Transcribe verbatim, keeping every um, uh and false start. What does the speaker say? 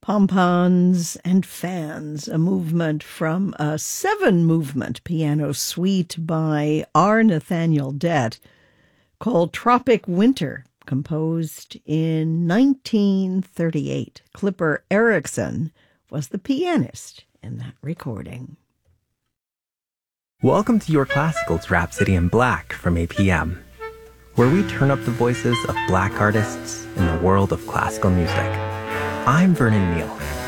Pompons and Fans, a movement from a seven-movement piano suite by R. Nathaniel Dett called Tropic Winter, composed in nineteen thirty-eight. Clipper Erickson was the pianist in that recording. Welcome to Your Classicals Rhapsody in Black from A P M, where we turn up the voices of Black artists in the world of classical music. I'm Vernon Neal.